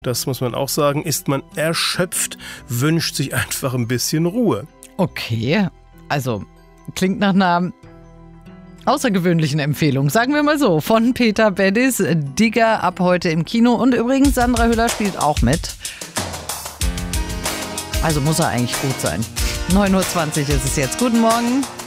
Das muss man auch sagen, ist man erschöpft, wünscht sich einfach ein bisschen Ruhe. Okay, also klingt nach einer außergewöhnlichen Empfehlung, sagen wir mal so, von Peter Bedis, Digger, ab heute im Kino. Und übrigens, Sandra Hüller spielt auch mit. Also muss er eigentlich gut sein. 9:20 Uhr ist es jetzt. Guten Morgen.